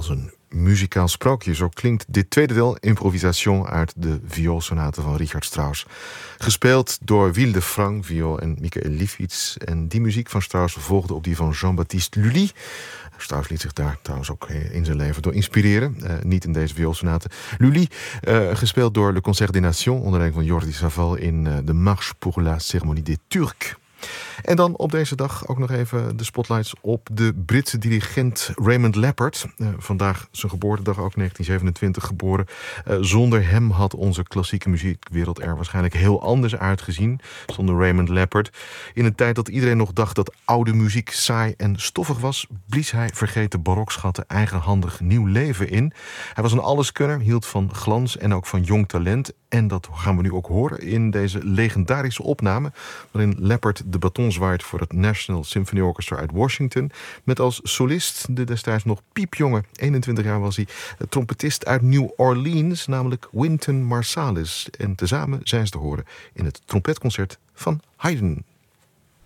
als een muzikaal sprookje. Zo klinkt dit tweede deel Improvisation uit de vioolsonate van Richard Strauss. Gespeeld door Wilde Frank, viool, en Michael Lifshitz. En die muziek van Strauss volgde op die van Jean-Baptiste Lully. Strauss liet zich daar trouwens ook in zijn leven door inspireren. Niet in deze vioolsonate. Lully, gespeeld door Le Concert des Nations, onder leiding van Jordi Savall in de Marche pour la Cérémonie des Turcs. En dan op deze dag ook nog even de spotlights op de Britse dirigent Raymond Leppard. Vandaag zijn geboortedag, ook 1927 geboren. Zonder hem had onze klassieke muziekwereld er waarschijnlijk heel anders uitgezien. Zonder Raymond Leppard. In een tijd dat iedereen nog dacht dat oude muziek saai en stoffig was, blies hij vergeten barokschatten eigenhandig nieuw leven in. Hij was een alleskunner, hield van glans en ook van jong talent. En dat gaan we nu ook horen in deze legendarische opname, waarin Leppard de baton zwaait voor het National Symphony Orchestra uit Washington. Met als solist de destijds nog piepjonge, 21 jaar was hij, trompetist uit New Orleans, namelijk Wynton Marsalis. En tezamen zijn ze te horen in het trompetconcert van Haydn.